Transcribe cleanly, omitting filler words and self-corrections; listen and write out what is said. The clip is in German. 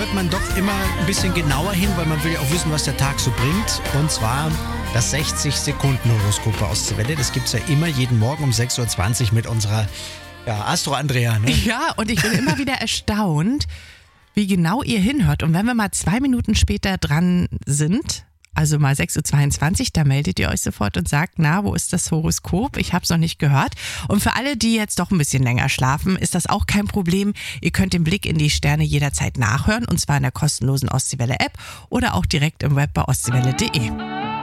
hört man doch immer ein bisschen genauer hin, weil man will ja auch wissen, was der Tag so bringt. Und zwar das 60-Sekunden-Horoskop bei Ostseewelle. Das gibt es ja immer jeden Morgen um 6.20 Uhr mit unserer Astro Andrea. Ne? Ja, und ich bin immer wieder erstaunt, wie genau ihr hinhört. Und wenn wir mal 2 Minuten später dran sind, also mal 6.22 Uhr, da meldet ihr euch sofort und sagt, na, wo ist das Horoskop? Ich habe es noch nicht gehört. Und für alle, die jetzt doch ein bisschen länger schlafen, ist das auch kein Problem. Ihr könnt den Blick in die Sterne jederzeit nachhören, und zwar in der kostenlosen Ostseewelle-App oder auch direkt im Web bei ostseewelle.de.